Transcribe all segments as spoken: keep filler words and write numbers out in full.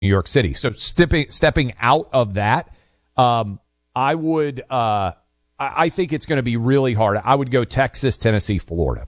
New York City. So stepping stepping out of that, um, I would uh, I, I think it's going to be really hard. I would go Texas, Tennessee, Florida.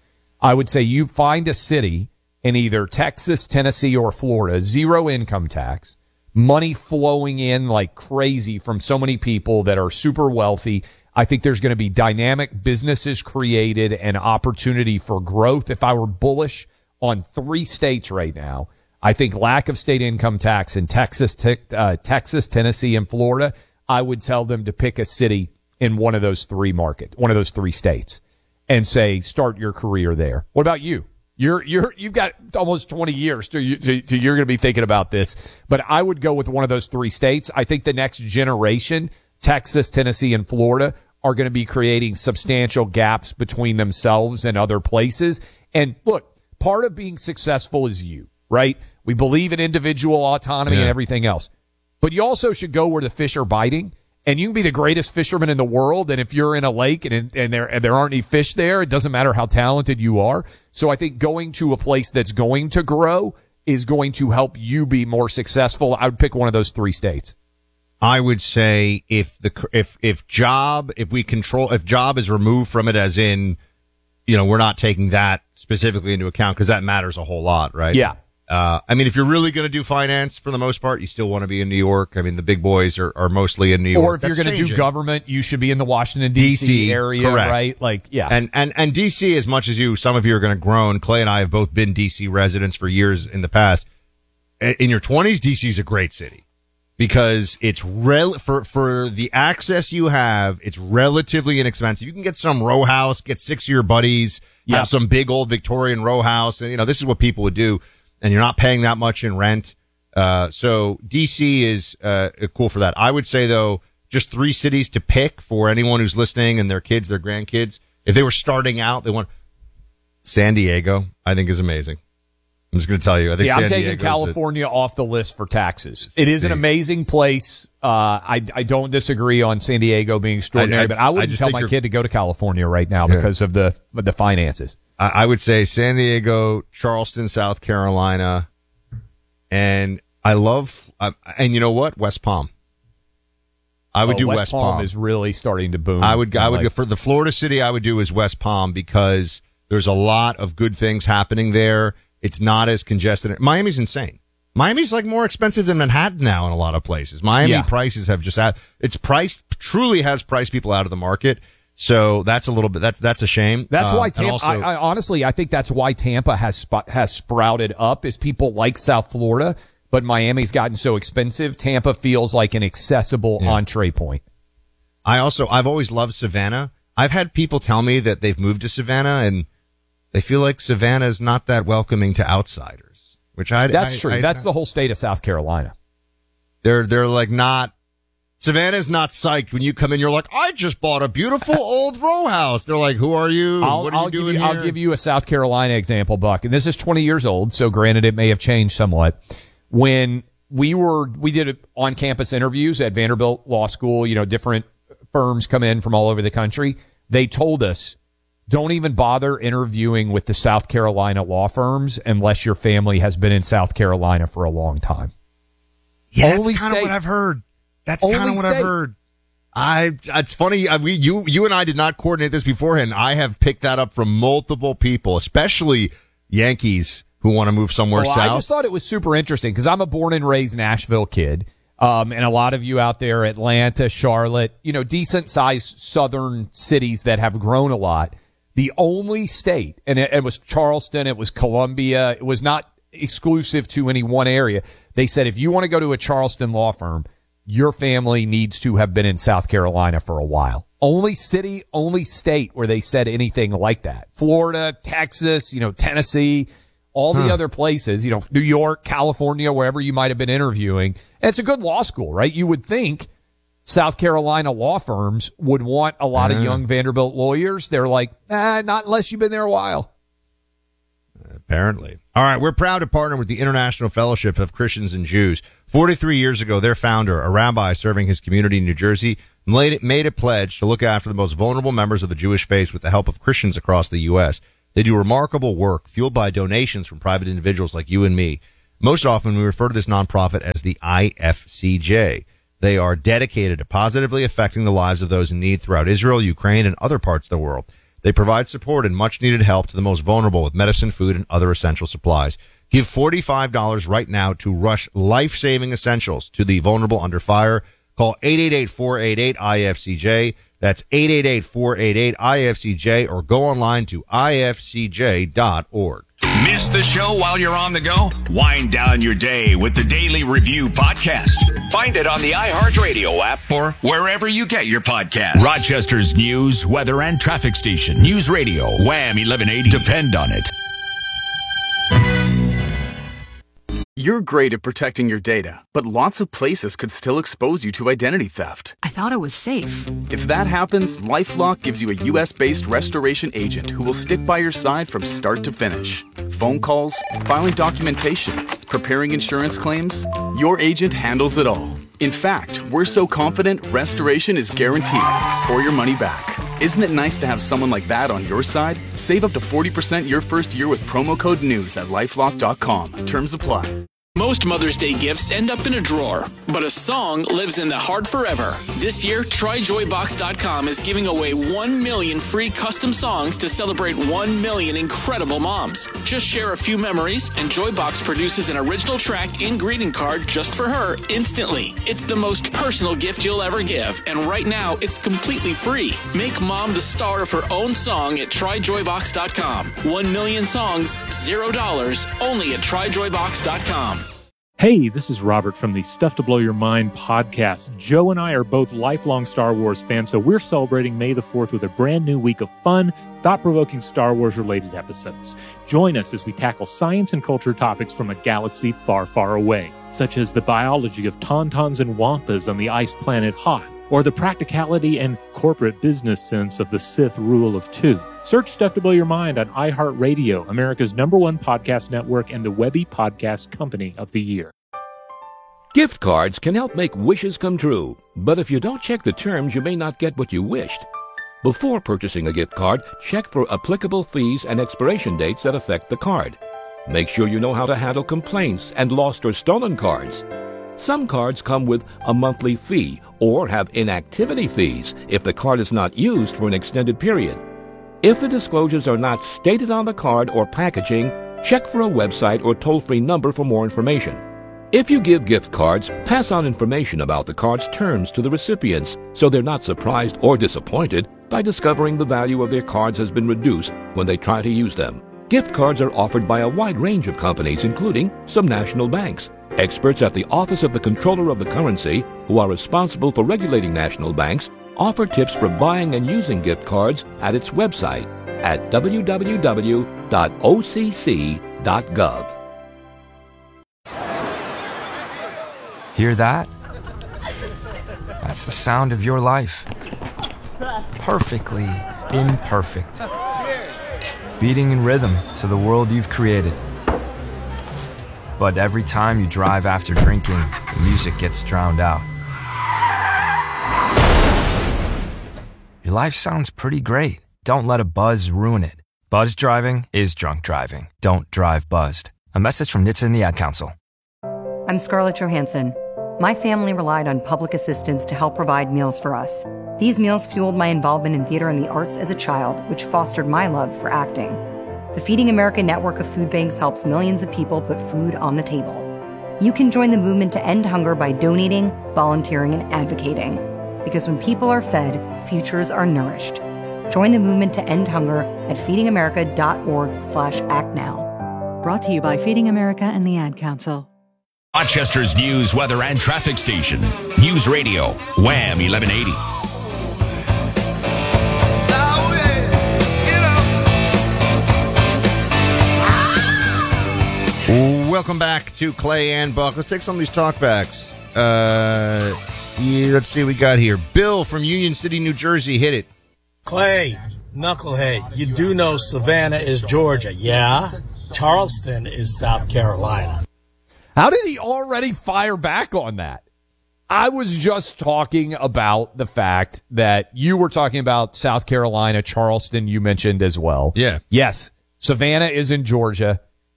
I would say you find a city in either Texas, Tennessee, or Florida, zero income tax, money flowing in like crazy from so many people that are super wealthy. I think there's going to be dynamic businesses created and opportunity for growth. If I were bullish on three states right now, I think lack of state income tax in Texas, te- uh, Texas, Tennessee, and Florida, I would tell them to pick a city in one of those three markets, one of those three states, and say, start your career there. What about you? You're, you're, you've got almost twenty years to, to, to you're going to be thinking about this, but I would go with one of those three states. I think the next generation, Texas, Tennessee, and Florida, are going to be creating substantial gaps between themselves and other places. And look, part of being successful is you, right? We believe in individual autonomy yeah. and everything else. But you also should go where the fish are biting. And you can be the greatest fisherman in the world. And if you're in a lake and, and, there, and there aren't any fish there, it doesn't matter how talented you are. So I think going to a place that's going to grow is going to help you be more successful. I would pick one of those three states. I would say if the if if job if we control if job is removed from it, as in, you know, we're not taking that specifically into account because that matters a whole lot, right? Yeah. Uh, I mean, if you're really going to do finance for the most part, you still want to be in New York. I mean, the big boys are, are mostly in New York. Or if That's you're going to do government, you should be in the Washington, D C area, correct. Right? Like, yeah. And, and, and D C, as much as you, some of you are going to groan, Clay and I have both been D C residents for years in the past. In your twenties, D C is a great city because it's rel, for, for the access you have, it's relatively inexpensive. You can get some row house, get six of your buddies, yep. have some big old Victorian row house. And, you know, this is what people would do. And you're not paying that much in rent. Uh, so D C is, uh, cool for that. I would say though, just three cities to pick for anyone who's listening and their kids, their grandkids. If they were starting out, they want San Diego, I think is amazing. I'm just going to tell you. I think See, San I'm taking Diego's California a, off the list for taxes. It is an amazing place. Uh, I, I don't disagree on San Diego being extraordinary, I, I, but I wouldn't I tell my kid to go to California right now yeah. because of the, of the finances. I would say San Diego, Charleston, South Carolina, and I love, uh, and you know what? West Palm. I would oh, do West, West Palm. Palm is really starting to boom. I would, I would like, go for the Florida city. I would do is West Palm because there's a lot of good things happening there. It's not as congested. Miami's insane. Miami's like more expensive than Manhattan now in a lot of places. Miami yeah. prices have just had, it's priced, truly has priced people out of the market. So that's a little bit, that's, that's a shame. That's uh, why Tampa, also, I, I honestly, I think that's why Tampa has sp- has sprouted up is people like South Florida, but Miami's gotten so expensive. Tampa feels like an accessible yeah. entree point. I also, I've always loved Savannah. I've had people tell me that they've moved to Savannah and they feel like Savannah is not that welcoming to outsiders, which I, that's I, true. I, that's I, the whole state of South Carolina. They're, they're like not, Savannah's not psyched when you come in. You're like, I just bought a beautiful old row house. They're like, who are you? I'll, what are you I'll doing give you, here? I'll give you a South Carolina example, Buck. And this is twenty years old, so granted it may have changed somewhat. When we were, we did on-campus interviews at Vanderbilt Law School, you know, different firms come in from all over the country. They told us, don't even bother interviewing with the South Carolina law firms unless your family has been in South Carolina for a long time. Yeah, Only that's kind of what I've heard. That's kind of what state. I've heard. I, it's funny. I, we, you, you and I did not coordinate this beforehand. I have picked that up from multiple people, especially Yankees who want to move somewhere well, south. I just thought it was super interesting because I'm a born and raised Nashville kid. Um, and a lot of you out there, Atlanta, Charlotte, you know, decent sized southern cities that have grown a lot. The only state, and it, it was Charleston, it was Columbia, it was not exclusive to any one area. They said, if you want to go to a Charleston law firm, your family needs to have been in South Carolina for a while. Only city, only state where they said anything like that. Florida, Texas, you know, Tennessee, all the huh. other places, you know, New York, California, wherever you might have been interviewing. And it's a good law school, right? You would think South Carolina law firms would want a lot uh-huh. of young Vanderbilt lawyers. They're like, ah, not unless you've been there a while. Apparently. All right, we're proud to partner with the International Fellowship of Christians and Jews. forty-three years ago, their founder, a rabbi serving his community in New Jersey, made a pledge to look after the most vulnerable members of the Jewish faith with the help of Christians across the U S. They do remarkable work fueled by donations from private individuals like you and me. Most often, we refer to this nonprofit as the I F C J. They are dedicated to positively affecting the lives of those in need throughout Israel, Ukraine, and other parts of the world. They provide support and much-needed help to the most vulnerable with medicine, food, and other essential supplies. Give forty-five dollars right now to Rush Life-Saving Essentials to the vulnerable under fire. Call eight eight eight, four eight eight, I F C J. That's eight eight eight, four eight eight, I F C J, or go online to I F C J dot org. Miss the show while you're on the go? Wind down your day with the Daily Review podcast. Find it on the iHeartRadio app or wherever you get your podcasts. Rochester's news, weather, and traffic station. News Radio, Wham eleven eighty. Depend on it. You're great at protecting your data, but lots of places could still expose you to identity theft. I thought it was safe. If that happens, LifeLock gives you a U S-based restoration agent who will stick by your side from start to finish. Phone calls, filing documentation, preparing insurance claims, your agent handles it all. In fact, we're so confident restoration is guaranteed or your money back. Isn't it nice to have someone like that on your side? Save up to forty percent your first year with promo code NEWS at lifelock dot com. Terms apply. Most Mother's Day gifts end up in a drawer, but a song lives in the heart forever. This year, try joy box dot com is giving away one million free custom songs to celebrate one million incredible moms. Just share a few memories, and Joybox produces an original track and greeting card just for her instantly. It's the most personal gift you'll ever give, and right now, it's completely free. Make mom the star of her own song at try joy box dot com. One million songs, zero dollars, only at try joy box dot com. Hey, this is Robert from the Stuff to Blow Your Mind podcast. Joe and I are both lifelong Star Wars fans, so we're celebrating May the fourth with a brand new week of fun, thought-provoking Star Wars-related episodes. Join us as we tackle science and culture topics from a galaxy far, far away, such as the biology of tauntauns and wampas on the ice planet Hoth, or the practicality and corporate business sense of the Sith rule of two. Search Stuff to Blow Your Mind on iHeartRadio, America's number one podcast network and the Webby Podcast Company of the Year. Gift cards can help make wishes come true, but if you don't check the terms, you may not get what you wished. Before purchasing a gift card, check for applicable fees and expiration dates that affect the card. Make sure you know how to handle complaints and lost or stolen cards. Some cards come with a monthly fee or have inactivity fees if the card is not used for an extended period. If the disclosures are not stated on the card or packaging, check for a website or toll-free number for more information. If you give gift cards, pass on information about the card's terms to the recipients so they're not surprised or disappointed by discovering the value of their cards has been reduced when they try to use them. Gift cards are offered by a wide range of companies, including some national banks. Experts at the Office of the Comptroller of the Currency, who are responsible for regulating national banks, offer tips for buying and using gift cards at its website at w w w dot o c c dot gov. Hear that? That's the sound of your life. Perfectly imperfect. Beating in rhythm to the world you've created. But every time you drive after drinking, the music gets drowned out. Your life sounds pretty great. Don't let a buzz ruin it. Buzz driving is drunk driving. Don't drive buzzed. A message from N H T S A and the Ad Council. I'm Scarlett Johansson. My family relied on public assistance to help provide meals for us. These meals fueled my involvement in theater and the arts as a child, which fostered my love for acting. The Feeding America network of food banks helps millions of people put food on the table. You can join the movement to end hunger by donating, volunteering, and advocating. Because when people are fed, futures are nourished. Join the movement to end hunger at feeding america dot org slash act now. Brought to you by Feeding America and the Ad Council. Rochester's news, weather, and traffic station. News Radio, Wham eleven eighty. Welcome back to Clay and Buck. Let's take some of these talkbacks. Uh, yeah, let's see what we got here. Bill from Union City, New Jersey, hit it. Clay, knucklehead, you do know Savannah is Georgia, yeah? Charleston is South Carolina. How did he already fire back on that? I was just talking about the fact that you were talking about South Carolina, Charleston, you mentioned as well. Yeah. Yes, Savannah is in Georgia.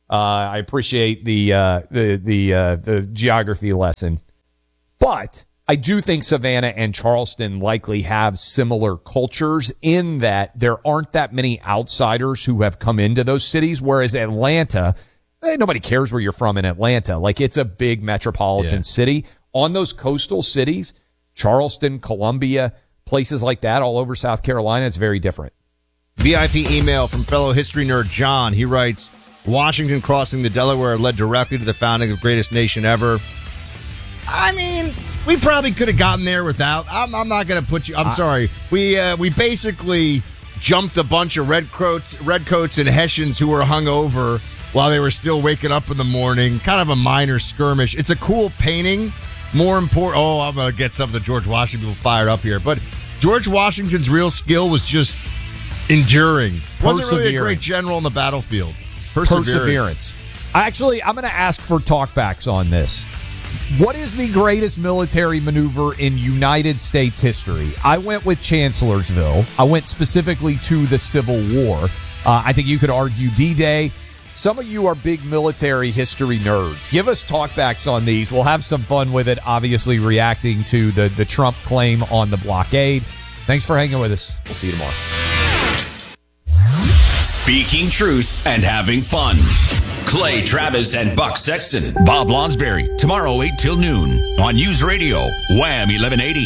Uh, I appreciate the uh, the the uh, the geography lesson, but I do think Savannah and Charleston likely have similar cultures in that there aren't that many outsiders who have come into those cities, whereas Atlanta, eh, nobody cares where you're from in Atlanta. Like, it's a big metropolitan yeah. city. On those coastal cities, Charleston, Columbia, places like that all over South Carolina, it's very different. V I P email from fellow history nerd John. He writes, Washington crossing the Delaware led directly to the founding of the greatest nation ever. I mean, we probably could have gotten there without. I'm, I'm not going to put you. I'm sorry. We uh, we basically jumped a bunch of redcoats, redcoats and Hessians who were hungover while they were still waking up in the morning. Kind of a minor skirmish. It's a cool painting. More important. Oh, I'm going to get some of the George Washington people fired up here. But George Washington's real skill was just enduring. Wasn't really a great general on the battlefield. Perseverance. Perseverance. Actually, I'm going to ask for talkbacks on this. What is the greatest military maneuver in United States history? I went with Chancellorsville. I went specifically to the Civil War. Uh, I think you could argue D-Day. Some of you are big military history nerds. Give us talkbacks on these. We'll have some fun with it, obviously reacting to the, the Trump claim on the blockade. Thanks for hanging with us. We'll see you tomorrow. Speaking truth and having fun. Clay Travis and Buck Sexton. Bob Lonsberry. Tomorrow, eight till noon. On News Radio. Wham eleven eighty.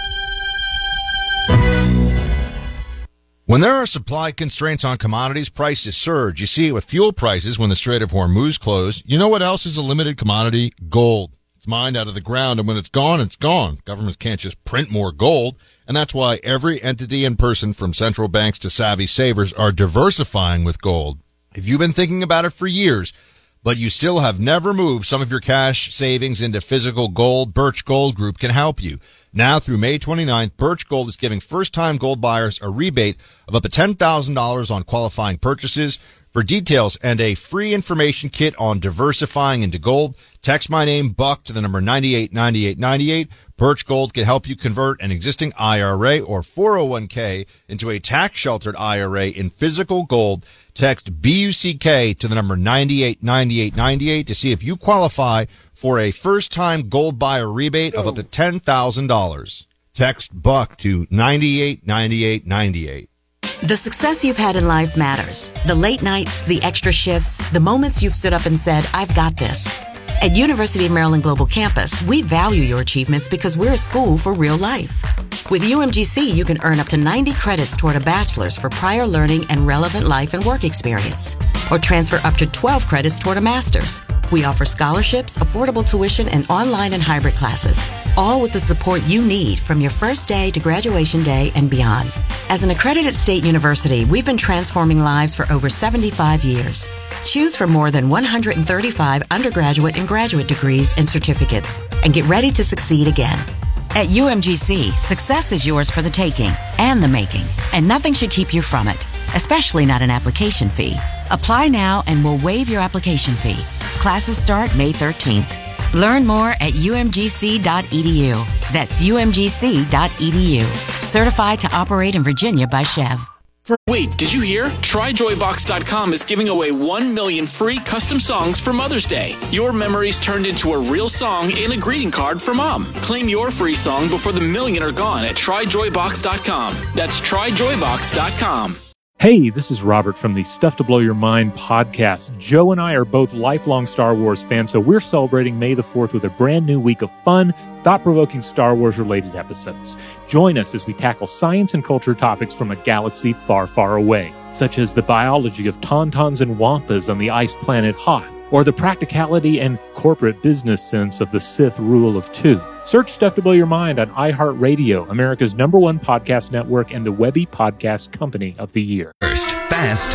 When there are supply constraints on commodities, prices surge. You see it with fuel prices when the Strait of Hormuz closed. You know what else is a limited commodity? Gold. It's mined out of the ground, and when it's gone, it's gone. Governments can't just print more gold. And that's why every entity and person from central banks to savvy savers are diversifying with gold. If you've been thinking about it for years, but you still have never moved some of your cash savings into physical gold, Birch Gold Group can help you. Now through May twenty-ninth, Birch Gold is giving first-time gold buyers a rebate of up to ten thousand dollars on qualifying purchases. For details and a free information kit on diversifying into gold, text my name, Buck, to the number nine eight nine eight nine eight. Birch Gold can help you convert an existing I R A or four oh one k into a tax-sheltered I R A in physical gold. Text B U C K to the number nine eight nine eight nine eight to see if you qualify for a first-time gold buyer rebate of up to ten thousand dollars. Text Buck to nine eight nine eight nine eight. The success you've had in life matters. The late nights, the extra shifts, the moments you've stood up and said, I've got this. At University of Maryland Global Campus, we value your achievements because we're a school for real life. With U M G C, you can earn up to ninety credits toward a bachelor's for prior learning and relevant life and work experience, or transfer up to twelve credits toward a master's. We offer scholarships, affordable tuition, and online and hybrid classes, all with the support you need from your first day to graduation day and beyond. As an accredited state university, we've been transforming lives for over seventy-five years. Choose from more than one hundred thirty-five undergraduate and graduate degrees and certificates, and get ready to succeed again. At U M G C, success is yours for the taking and the making, and nothing should keep you from it, especially not an application fee. Apply now and we'll waive your application fee. Classes start May thirteenth. Learn more at U M G C dot E D U. That's U M G C dot E D U. Certified to operate in Virginia by Chev. Wait, did you hear? Try Joy Box dot com is giving away one million free custom songs for Mother's Day. Your memories turned into a real song and a greeting card for Mom. Claim your free song before the million are gone at Try Joy Box dot com. That's Try Joy Box dot com. Hey, this is Robert from the Stuff to Blow Your Mind podcast. Joe and I are both lifelong Star Wars fans, so we're celebrating May the fourth with a brand new week of fun, thought-provoking Star Wars-related episodes. Join us as we tackle science and culture topics from a galaxy far, far away, such as the biology of tauntauns and wampas on the ice planet Hoth, or the practicality and corporate business sense of the Sith rule of two. Search Stuff to Blow Your Mind on iHeartRadio, America's number one podcast network and the Webby Podcast Company of the Year. First, fast,